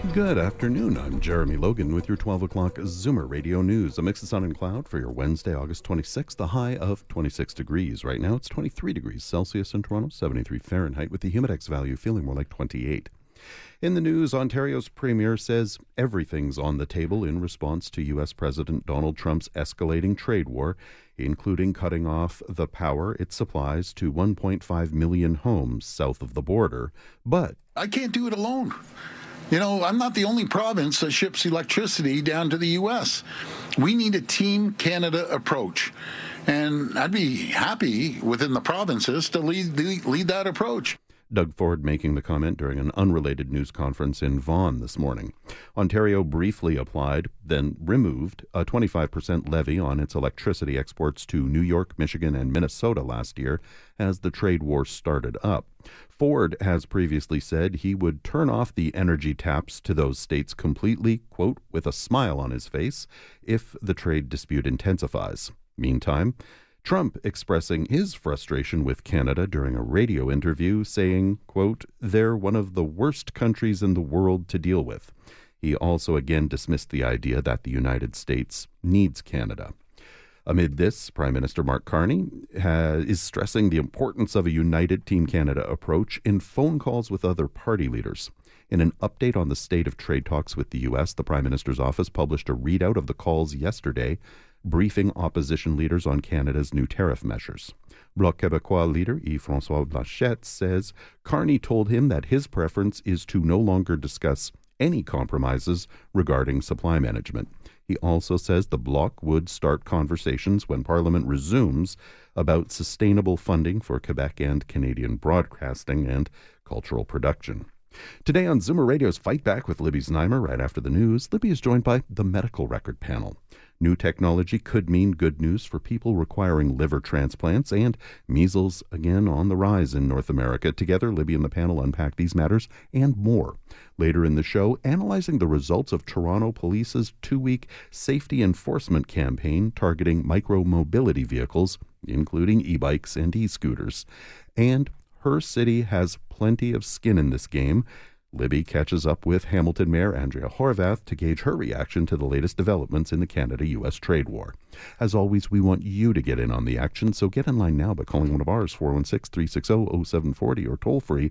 Good afternoon. I'm Jeremy Logan with your 12 o'clock Zoomer Radio News. A mix of sun and cloud for your Wednesday, August 26th, a high of 26 degrees. Right now it's 23 degrees Celsius in Toronto, 73 Fahrenheit, with the humidex value feeling more like 28. In the news, Ontario's premier says everything's on the table in response to U.S. President Donald Trump's escalating trade war, including cutting off the power it supplies to 1.5 million homes south of the border. But I can't do it alone. You know, I'm not the only province that ships electricity down to the U.S. We need a Team Canada approach. And I'd be happy within the provinces to lead that approach. Doug Ford making the comment during an unrelated news conference in Vaughan this morning. Ontario briefly applied, then removed, a 25% levy on its electricity exports to New York, Michigan, and Minnesota last year as the trade war started up. Ford has previously said he would turn off the energy taps to those states completely, quote, with a smile on his face, if the trade dispute intensifies. Meantime, Trump expressing his frustration with Canada during a radio interview, saying, quote, they're one of the worst countries in the world to deal with. He also again dismissed the idea that the United States needs Canada. Amid this, Prime Minister Mark Carney is stressing the importance of a united Team Canada approach in phone calls with other party leaders. In an update on the state of trade talks with the U.S., the Prime Minister's office published a readout of the calls yesterday, briefing opposition leaders on Canada's new tariff measures. Bloc Québécois leader Yves-François Blanchet says Carney told him that his preference is to no longer discuss any compromises regarding supply management. He also says the Bloc would start conversations when Parliament resumes about sustainable funding for Quebec and Canadian broadcasting and cultural production. Today on Zoomer Radio's Fight Back with Libby Znaimer, right after the news, Libby is joined by the medical record panel. New technology could mean good news for people requiring liver transplants, and measles again on the rise in North America. Together, Libby and the panel unpack these matters and more. Later in the show, analyzing the results of Toronto Police's 2-week safety enforcement campaign targeting micro-mobility vehicles, including e-bikes and e-scooters. And her city has plenty of skin in this game. Libby catches up with Hamilton Mayor Andrea Horwath to gauge her reaction to the latest developments in the Canada-U.S. trade war. As always, we want you to get in on the action, so get in line now by calling one of ours, 416-360-0740, or toll-free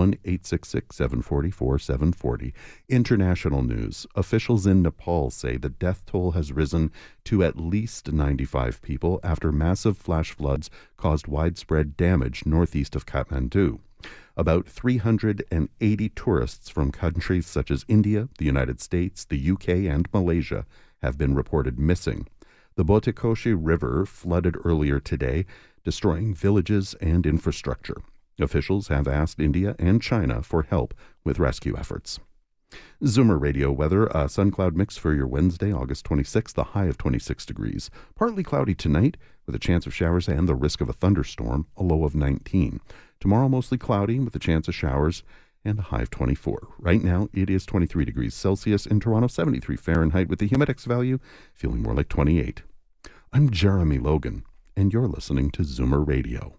1-866-740-4740. International news. Officials in Nepal say the death toll has risen to at least 95 people after massive flash floods caused widespread damage northeast of Kathmandu. About 380 tourists from countries such as India, the United States, the UK, and Malaysia have been reported missing. The Botikoshi River flooded earlier today, destroying villages and infrastructure. Officials have asked India and China for help with rescue efforts. Zoomer Radio weather, a sun-cloud mix for your Wednesday, August 26th, a high of 26 degrees. Partly cloudy tonight, with a chance of showers and the risk of a thunderstorm, a low of 19. Tomorrow, mostly cloudy with a chance of showers and a high of 24. Right now, it is 23 degrees Celsius in Toronto, 73 Fahrenheit, with the humidex value feeling more like 28. I'm Jeremy Logan, and you're listening to Zoomer Radio.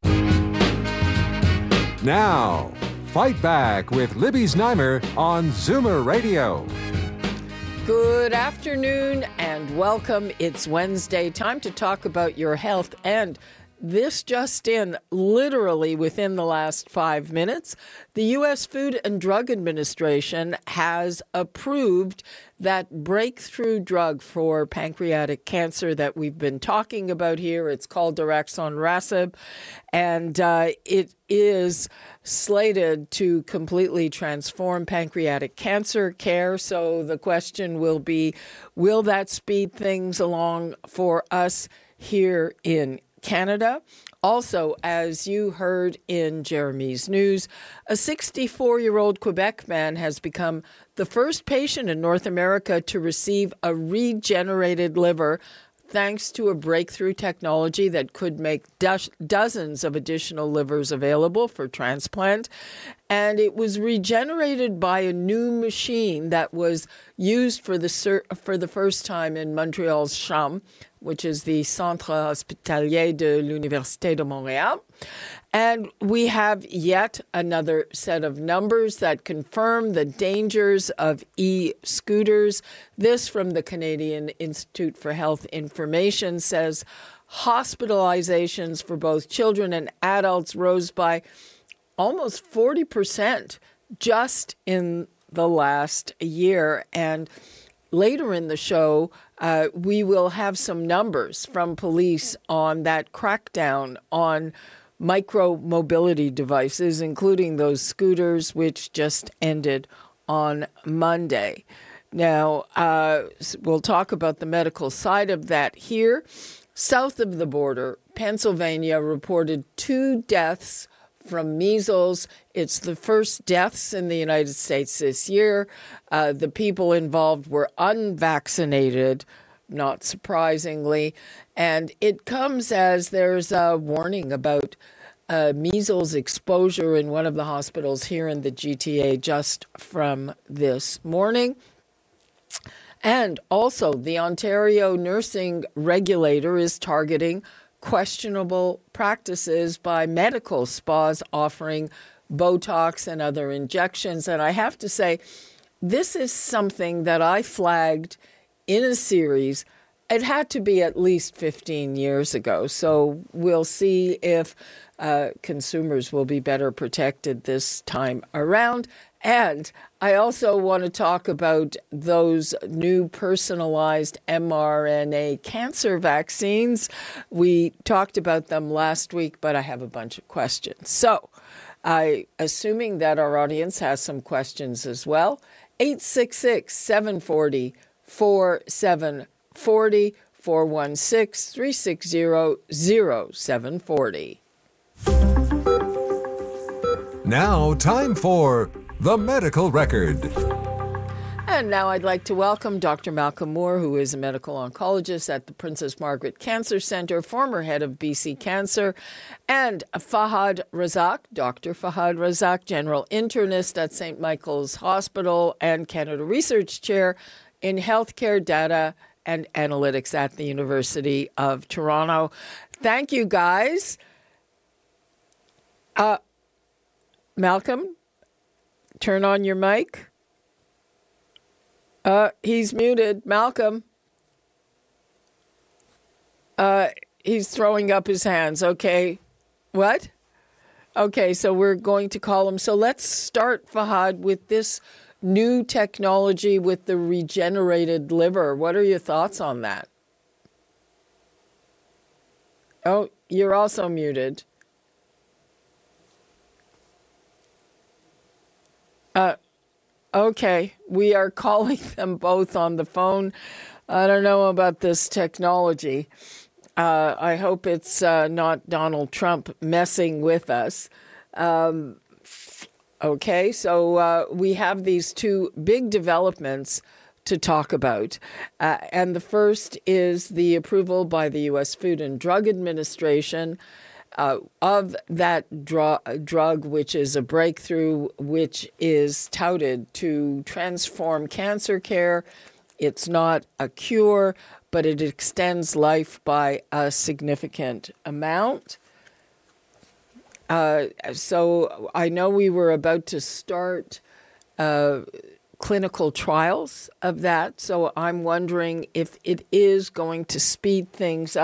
Now, Fight Back with Libby Znaimer on Zoomer Radio. Good afternoon and welcome. It's Wednesday. Time to talk about your health, and this just in, literally within the last 5 minutes, the U.S. Food and Drug Administration has approved that breakthrough drug for pancreatic cancer that we've been talking about here. It's called daraxonrasib, and it is slated to completely transform pancreatic cancer care. So the question will be, will that speed things along for us here in Canada? Also, as you heard in Jeremy's news, a 64-year-old Quebec man has become the first patient in North America to receive a regenerated liver thanks to a breakthrough technology that could make dozens of additional livers available for transplant. And it was regenerated by a new machine that was used for the first time in Montreal's CHUM, which is the Centre Hospitalier de l'Université de Montréal. And we have yet another set of numbers that confirm the dangers of e-scooters. This from the Canadian Institute for Health Information says hospitalizations for both children and adults rose by almost 40% just in the last year. And later in the show, we will have some numbers from police on that crackdown on micro-mobility devices, including those scooters, which just ended on Monday. Now, we'll talk about the medical side of that here. South of the border, Pennsylvania reported 2 deaths from measles. It's the first deaths in the United States this year. The people involved were unvaccinated, not surprisingly. And it comes as there's a warning about measles exposure in one of the hospitals here in the GTA just from this morning. And also, the Ontario nursing regulator is targeting questionable practices by medical spas offering Botox and other injections. And I have to say, this is something that I flagged in a series. It had to be at least 15 years ago. So we'll see if consumers will be better protected this time around. And I also want to talk about those new personalized mRNA cancer vaccines. We talked about them last week, but I have a bunch of questions. So, assuming that our audience has some questions as well, 866-740-4740, 416-360-0740. Now, time for The Medical Record. And now I'd like to welcome Dr. Malcolm Moore, who is a medical oncologist at the Princess Margaret Cancer Centre, former head of BC Cancer, and Fahad Razak, Dr. Fahad Razak, general internist at St. Michael's Hospital and Canada Research Chair in Healthcare Data and Analytics at the University of Toronto. Thank you, guys. Malcolm, turn on your mic. He's muted. Malcolm. He's throwing up his hands. Okay. What? Okay, so we're going to call him. So let's start, Fahad, with this new technology with the regenerated liver. What are your thoughts on that? Oh, you're also muted. Okay, we are calling them both on the phone. I don't know about this technology. I hope it's not Donald Trump messing with us. Okay, so we have these 2 big developments to talk about. And the first is the approval by the U.S. Food and Drug Administration of that drug, which is a breakthrough, which is touted to transform cancer care. It's not a cure, but it extends life by a significant amount. So I know we were about to start clinical trials of that, so I'm wondering if it is going to speed things